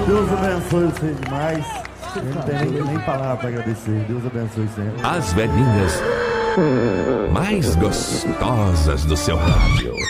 Deus abençoe você demais. Eu não tenho nem palavra para agradecer. Deus abençoe sempre. As velhinhas mais gostosas do seu rádio.